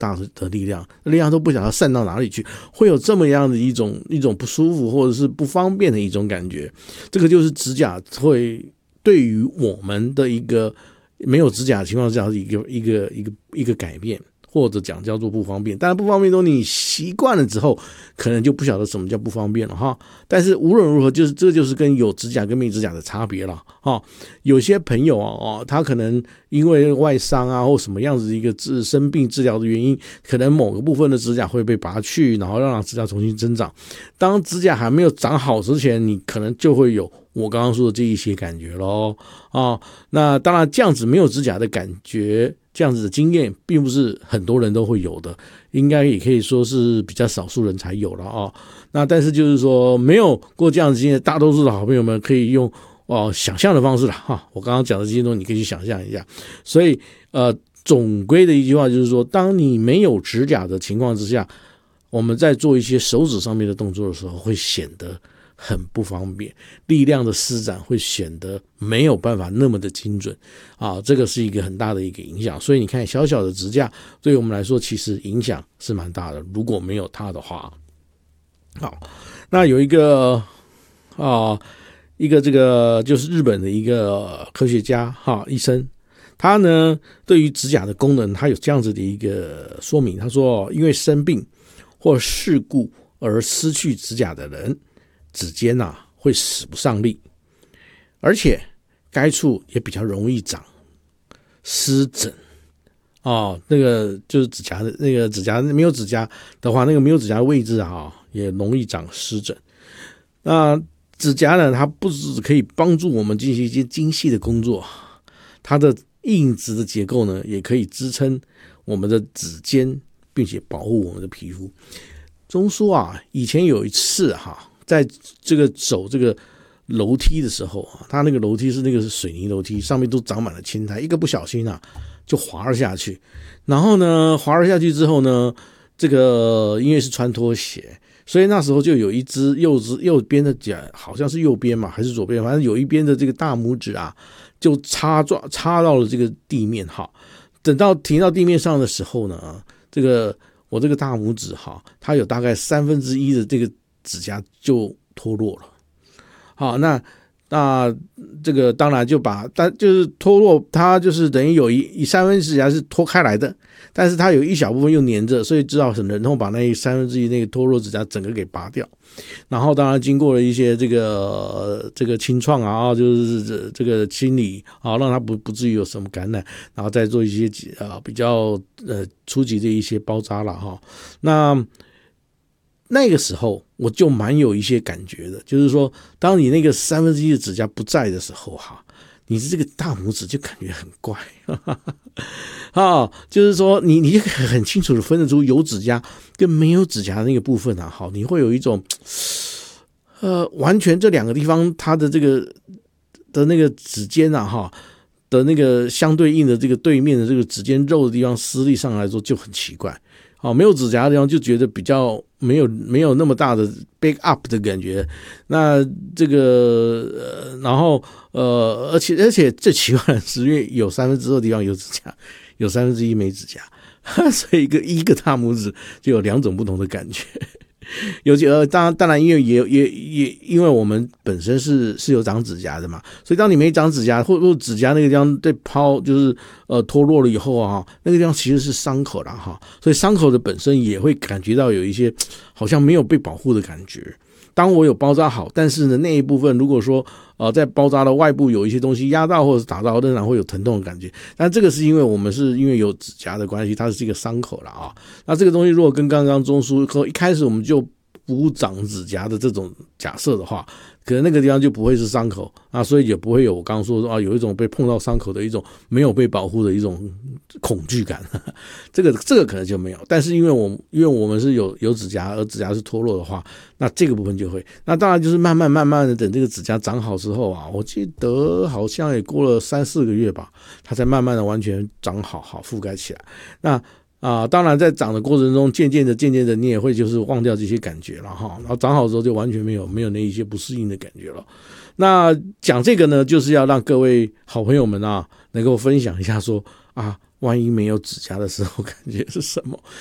大的力量都不晓得散到哪里去，会有这么样的一种不舒服或者是不方便的一种感觉。这个就是指甲会对于我们的一个没有指甲的情况下的一个改变，或者讲叫做不方便。当然不方便都你习惯了之后，可能就不晓得什么叫不方便了哈。但是无论如何，这就是跟有指甲跟没指甲的差别了哈。有些朋友他可能因为外伤啊或什么样子的一个生病治疗的原因，可能某个部分的指甲会被拔去，然后让指甲重新增长。当指甲还没有长好之前，你可能就会有我刚刚说的这一些感觉咯那当然这样子没有指甲的感觉，这样子的经验并不是很多人都会有的，应该也可以说是比较少数人才有了那但是就是说没有过这样的经验，大多数的好朋友们可以用想象的方式啦我刚刚讲的这些东西你可以去想象一下。所以总归的一句话就是说，当你没有指甲的情况之下，我们在做一些手指上面的动作的时候会显得很不方便，力量的施展会显得没有办法那么的精准这个是一个很大的一个影响。所以你看小小的指甲对我们来说其实影响是蛮大的，如果没有它的话。好，那有一个这个就是日本的一个科学家医生，他呢对于指甲的功能他有这样子的一个说明。他说因为生病或事故而失去指甲的人，指尖会使不上力，而且该处也比较容易长湿疹那个就是指甲的那个指甲没有指甲的话，那个没有指甲的位置也容易长湿疹。那指甲呢，它不只可以帮助我们进行一些精细的工作，它的硬质的结构呢，也可以支撑我们的指尖，并且保护我们的皮肤。中书以前有一次在这个走这个楼梯的时候，它那个楼梯是那个水泥楼梯，上面都长满了青苔，一个不小心就滑了下去。然后呢，滑了下去之后呢，这个因为是穿拖鞋，所以那时候就有一只右边的脚，好像是右边嘛还是左边，反正有一边的这个大拇指就插到了这个地面等到停到地面上的时候呢，我这个大拇指它有大概1/3的这个指甲就脱落了。好，那这个当然就是脱落，它就是等于有1/3指甲是脱开来的，但是它有一小部分又粘着，所以只好忍痛把那1/3那个脱落指甲整个给拔掉。然后当然经过了一些这个清创就是这个清理让它不至于有什么感染，然后再做一些比较初级的一些包扎了那个时候我就蛮有一些感觉的，就是说当你那个1/3的指甲不在的时候你这个大拇指就感觉很怪就是说你就很清楚的分得出有指甲跟没有指甲的那个部分你会有一种完全这两个地方它的这个的那个指尖的那个相对应的这个对面的这个指尖肉的地方施力上来说就很奇怪没有指甲的地方就觉得比较没有那么大的 back up 的感觉。那这个然后而且最奇怪的是，因为有2/3的地方有指甲，有1/3没指甲，所以一个大拇指就有2种不同的感觉。尤其当然因为也因为我们本身是有长指甲的嘛，所以当你没长指甲或者指甲那个地方被就是脱落了以后那个地方其实是伤口了所以伤口的本身也会感觉到有一些好像没有被保护的感觉。当我有包扎好，但是呢那一部分如果说在包扎的外部有一些东西压到或者是打到，仍然会有疼痛的感觉。但这个是因为我们是因为有指甲的关系，它是一个伤口了那这个东西如果跟刚刚中枢一开始我们就不长指甲的这种假设的话，可能那个地方就不会是伤口所以也不会有我刚刚说有一种被碰到伤口的一种没有被保护的一种恐惧感这个可能就没有。但是因为我们是有指甲，而指甲是脱落的话，那这个部分就会。那当然就是慢慢的等这个指甲长好之后我记得好像也过了3-4个月吧，它才慢慢的完全长好覆盖起来。那当然在长的过程中渐渐的你也会就是忘掉这些感觉了然后长好之后就完全没有那一些不适应的感觉了。那讲这个呢，就是要让各位好朋友们能够分享一下说万一没有指甲的时候感觉是什么？